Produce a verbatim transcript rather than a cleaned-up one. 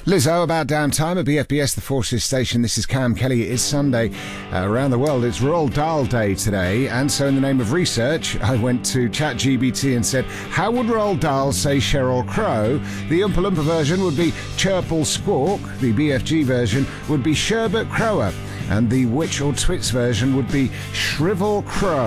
Lizzo, about damn time at B F B S, the Forces station. This is Cam Kelly. It is Sunday. Uh, around the world, it's Roald Dahl Day today. And so in the name of research, I went to ChatGPT and said, how would Roald Dahl say Sheryl Crow? The Oompa Loompa version would be Chirple Squawk. The B F G version would be Sherbet Crower. And the Witch or Twits version would be Shrivel Crow.